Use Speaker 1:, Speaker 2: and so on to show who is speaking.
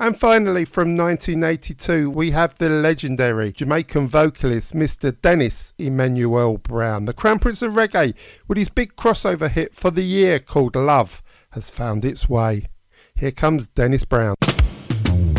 Speaker 1: And finally, from 1982, we have the legendary Jamaican vocalist Mr. Dennis Emmanuel Brown, the Crown Prince of Reggae, with his big crossover hit for the year called Love Has Found Its Way. Here comes Dennis Brown.